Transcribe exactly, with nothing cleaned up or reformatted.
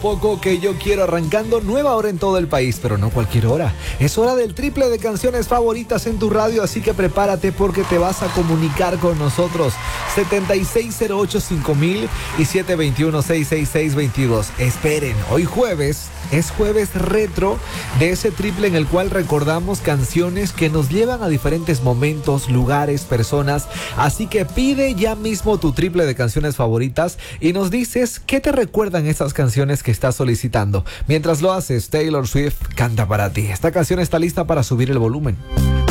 Poco que yo quiero arrancando nueva hora en todo el país, pero no cualquier hora. Es hora del triple de canciones favoritas en tu radio, así que prepárate porque te vas a comunicar con nosotros. setenta y seis cero ocho cinco mil y siete dos uno seis seis seis dos dos. Esperen, hoy jueves es jueves retro de ese triple en el cual recordamos canciones que nos llevan a diferentes momentos, lugares, personas. Así que pide ya mismo tu triple de canciones favoritas y nos dices qué te recuerdan esas canciones que estás solicitando. Mientras lo haces, Taylor Swift canta para ti. Esta canción está lista para subir el volumen.